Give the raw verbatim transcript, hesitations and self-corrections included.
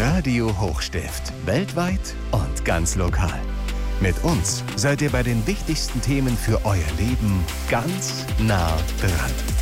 Radio Hochstift. Weltweit und ganz lokal. Mit uns seid ihr bei den wichtigsten Themen für euer Leben ganz nah dran.